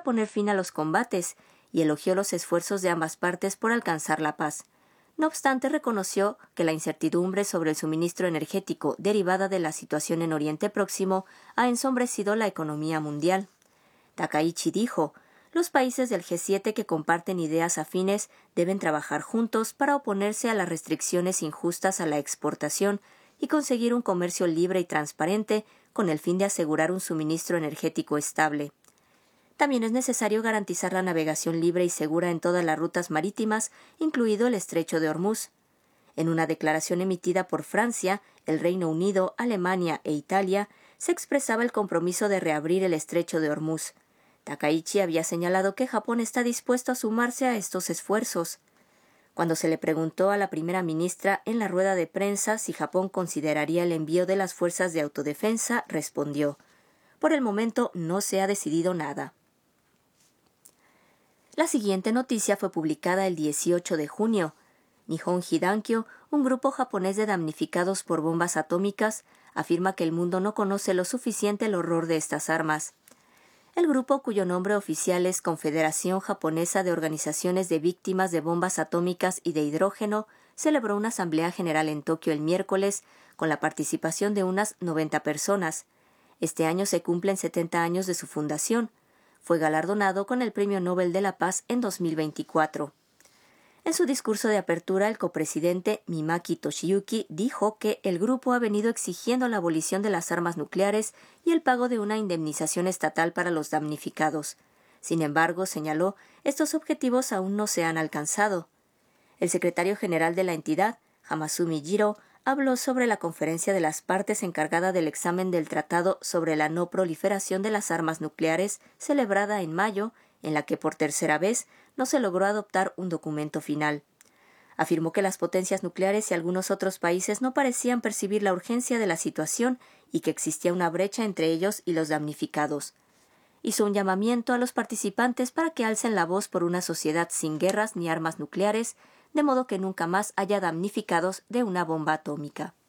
para poner fin a los combates y elogió los esfuerzos de ambas partes por alcanzar la paz. No obstante, reconoció que la incertidumbre sobre el suministro energético derivada de la situación en Oriente Próximo ha ensombrecido la economía mundial. Takaichi dijo: los países del G7 que comparten ideas afines deben trabajar juntos para oponerse a las restricciones injustas a la exportación y conseguir un comercio libre y transparente con el fin de asegurar un suministro energético estable. También es necesario garantizar la navegación libre y segura en todas las rutas marítimas, incluido el Estrecho de Hormuz. En una declaración emitida por Francia, el Reino Unido, Alemania e Italia, se expresaba el compromiso de reabrir el Estrecho de Hormuz. Takaichi había señalado que Japón está dispuesto a sumarse a estos esfuerzos. Cuando se le preguntó a la primera ministra en la rueda de prensa si Japón consideraría el envío de las fuerzas de autodefensa, respondió: «Por el momento no se ha decidido nada». La siguiente noticia fue publicada el 18 de junio. Nihon Hidankyo, un grupo japonés de damnificados por bombas atómicas, afirma que el mundo no conoce lo suficiente el horror de estas armas. El grupo, cuyo nombre oficial es Confederación Japonesa de Organizaciones de Víctimas de Bombas Atómicas y de Hidrógeno, celebró una asamblea general en Tokio el miércoles con la participación de unas 90 personas. Este año se cumplen 70 años de su fundación. Fue galardonado con el Premio Nobel de la Paz en 2024. En su discurso de apertura, el copresidente Mimaki Toshiyuki dijo que el grupo ha venido exigiendo la abolición de las armas nucleares y el pago de una indemnización estatal para los damnificados. Sin embargo, señaló, estos objetivos aún no se han alcanzado. El secretario general de la entidad, Hamasumi Jiro, habló sobre la conferencia de las partes encargada del examen del Tratado sobre la no proliferación de las armas nucleares, celebrada en mayo, en la que por tercera vez no se logró adoptar un documento final. Afirmó que las potencias nucleares y algunos otros países no parecían percibir la urgencia de la situación y que existía una brecha entre ellos y los damnificados. Hizo un llamamiento a los participantes para que alcen la voz por una sociedad sin guerras ni armas nucleares, de modo que nunca más haya damnificados de una bomba atómica.